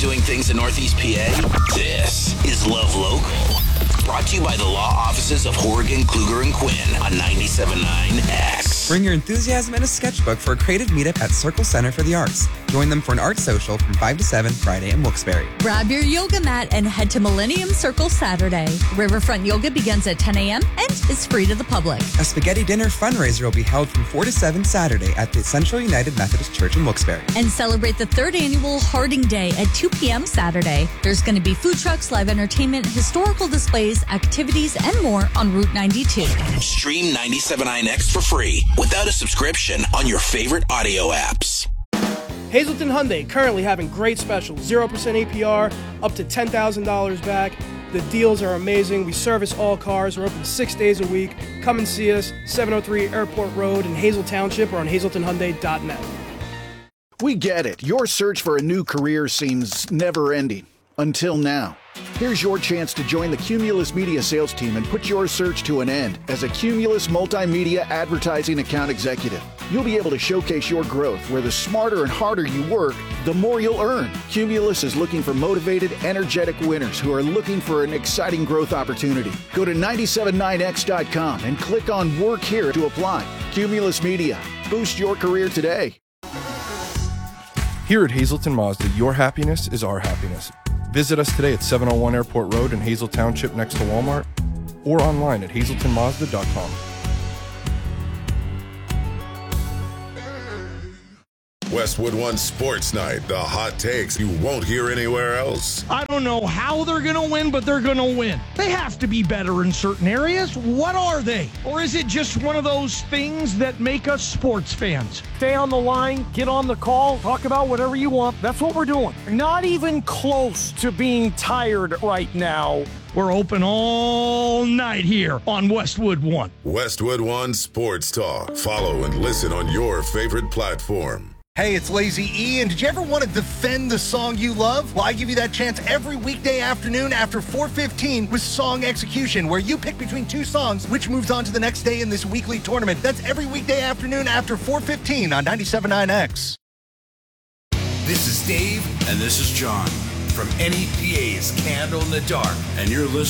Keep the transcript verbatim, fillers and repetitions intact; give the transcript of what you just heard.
doing things in Northeast P A? This is Love Local. Brought to you by the law offices of Horgan, Kluger, and Quinn on ninety-seven point nine X. Bring your enthusiasm and a sketchbook for a creative meetup at Circle Center for the Arts. Join them for an art social from five to seven Friday in Wilkes-Barre. Grab your yoga mat and head to Millennium Circle Saturday. Riverfront Yoga begins at ten a.m. and is free to the public. A spaghetti dinner fundraiser will be held from four to seven Saturday at the Central United Methodist Church in Wilkes-Barre. And celebrate the third annual Harding Day at two p.m. Saturday. There's going to be food trucks, live entertainment, historical displays, activities, and more on Route ninety-two. Stream ninety-seven point nine X for free without a subscription on your favorite audio apps. Hazleton Hyundai currently having great specials. zero percent A P R, up to ten thousand dollars back. The deals are amazing. We service all cars. We're open six days a week. Come and see us, seven oh three Airport Road in Hazel Township or on hazleton hyundai dot net. We get it. Your search for a new career seems never-ending. Until now. Here's your chance to join the Cumulus Media sales team and put your search to an end as a Cumulus Multimedia Advertising Account Executive. You'll be able to showcase your growth where the smarter and harder you work, the more you'll earn. Cumulus is looking for motivated, energetic winners who are looking for an exciting growth opportunity. Go to nine seven nine X dot com and click on Work Here to apply. Cumulus Media. Boost your career today. Here at Hazleton Mazda, your happiness is our happiness. Visit us today at seven oh one Airport Road in Hazel Township next to Walmart or online at hazleton mazda dot com. Westwood One Sports Night, the hot takes you won't hear anywhere else. I don't know how they're going to win, but they're going to win. They have to be better in certain areas. What are they? Or is it just one of those things that make us sports fans? Stay on the line, get on the call, talk about whatever you want. That's what we're doing. Not even close to being tired right now. We're open all night here on Westwood One. Westwood One Sports Talk. Follow and listen on your favorite platform. Hey, it's Lazy E, and did you ever want to defend the song you love? Well, I give you that chance every weekday afternoon after four fifteen with Song Execution, where you pick between two songs, which moves on to the next day in this weekly tournament. That's every weekday afternoon after four fifteen on ninety-seven point nine X. This is Dave, and this is John from N E P A's Candle in the Dark, and you're listening